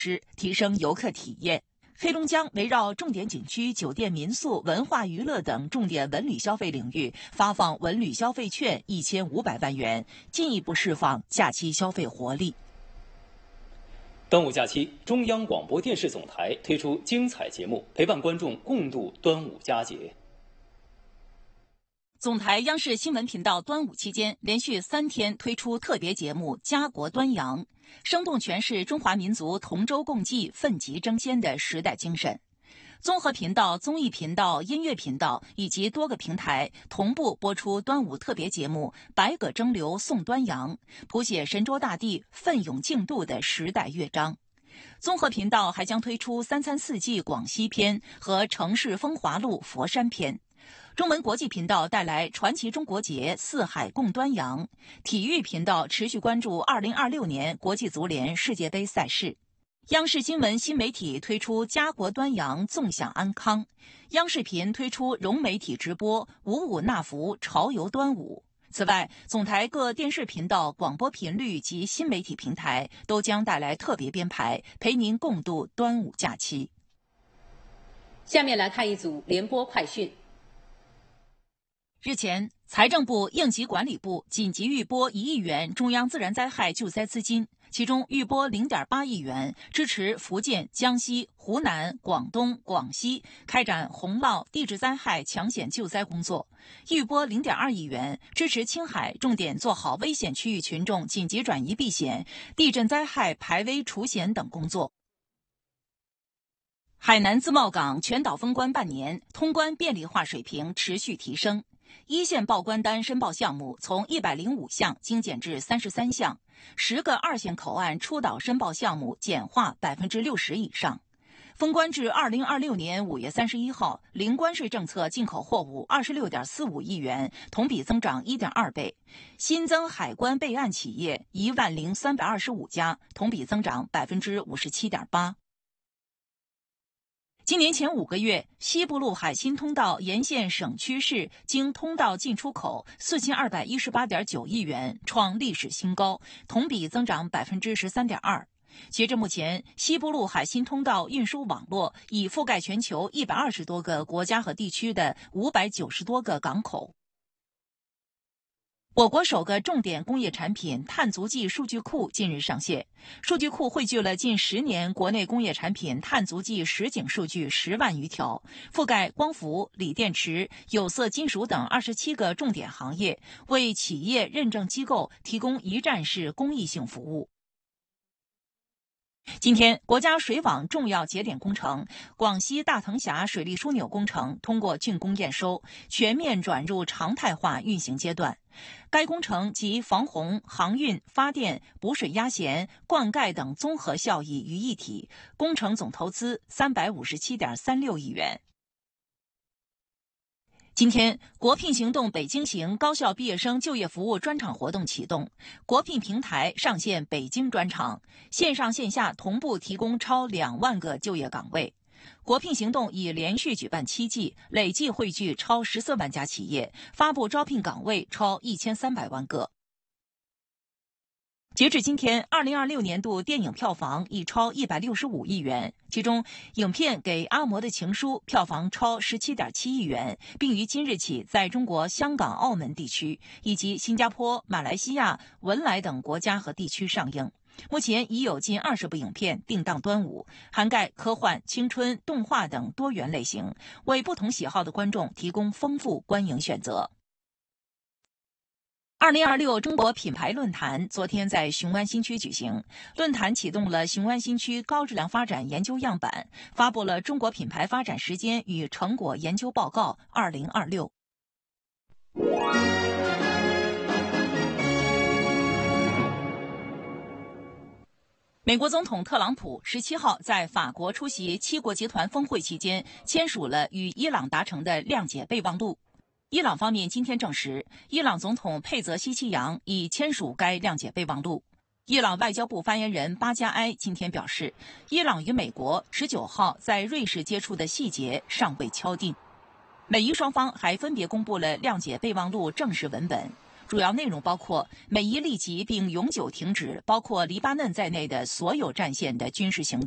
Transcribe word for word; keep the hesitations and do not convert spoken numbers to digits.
提升游客体验。黑龙江围绕重点景区、酒店民宿、文化娱乐等重点文旅消费领域发放文旅消费券一千五百万元，进一步释放假期消费活力。 端午假期，中央广播电视总台推出精彩节目，陪伴观众共度端午佳节。 总台央视新闻频道端午期间连续三天推出特别节目《家国端阳》，生动诠释中华民族同舟共济、奋楫争先的时代精神。综合频道、综艺频道、音乐频道以及多个平台同步播出端午特别节目《百舸争流送端阳》，谱写神州大地奋勇竞渡的时代乐章。综合频道还将推出三餐四季广西篇和城市风华录佛山篇。中文国际频道带来传奇中国节四海共端阳，体育频道持续关注二零二六年国际足联世界杯赛事。央视新闻新媒体推出家国端阳纵享安康，央视频推出融媒体直播五五纳福潮游端午。此外，总台各电视频道、广播频率及新媒体平台都将带来特别编排，陪您共度端午假期。 下面来看一组联播快讯。 日前，财政部、应急管理部紧急预拨一亿元中央自然灾害救灾资金，其中预拨 零点八亿元支持福建、江西、湖南、广东、广西开展洪涝、地质灾害抢险救灾工作；预拨 零点二亿元支持青海重点做好危险区域群众紧急转移避险、地震灾害排危除险等工作。海南自贸港全岛封关半年，通关便利化水平持续提升。一线报关单申报项目从一百零五项精简至三十三项，十个二线口岸出岛申报项目简化百分之六十以上。封关至二零二六年五月三十一号，零关税政策进口货物二十六点四五亿元，同比增长一点二倍。新增海关备案企业一万零三百二十五家，同比增长百分之五十七点八。今年前五个月，西部陆海新通道沿线省区市经通道进出口四千二百一十八点九亿元，创历史新高，同比增长百分之十三点二。截至目前，西部陆海新通道运输网络已覆盖全球一百二十多个国家和地区的五百九十多个港口。我国首个重点工业产品碳足迹数据库近日上线，数据库汇聚了近十年国内工业产品碳足迹实景数据十万余条，覆盖光伏、锂电池、有色金属等二十七个重点行业，为企业认证机构提供一站式公益性服务。今天，国家水网重要节点工程广西大藤峡水利枢纽工程通过竣工验收，全面转入常态化运行阶段。该工程集防洪、航运、发电、补水压弦、灌溉等综合效益于一体，工程总投资三百五十七点三六亿元。今天，国聘行动北京行高校毕业生就业服务专场活动启动，国聘平台上线北京专场，线上线下同步提供超两万个就业岗位。国聘行动已连续举办七季，累计汇聚超十四万家企业，发布招聘岗位超一千三百万个。截至今天，二零二六年度电影票房已超一百六十五亿元，其中影片《给阿嬷的情书》票房超十七点七亿元，并于今日起在中国香港、澳门地区以及新加坡、马来西亚、文莱等国家和地区上映。目前已有近二十部影片定档端午，涵盖科幻、青春、动画等多元类型，为不同喜好的观众提供丰富观影选择。二零二六中国品牌论坛昨天在雄安新区举行，论坛启动了雄安新区高质量发展研究样板，发布了中国品牌发展时间与成果研究报告二零二六。美国总统特朗普十七号在法国出席七国集团峰会期间，签署了与伊朗达成的谅解备忘录。伊朗方面今天证实，伊朗总统佩泽希奇扬已签署该谅解备忘录。伊朗外交部发言人巴加埃今天表示，伊朗与美国十九号在瑞士接触的细节尚未敲定。美伊双方还分别公布了谅解备忘录正式文本，主要内容包括美伊立即并永久停止包括黎巴嫩在内的所有战线的军事行动。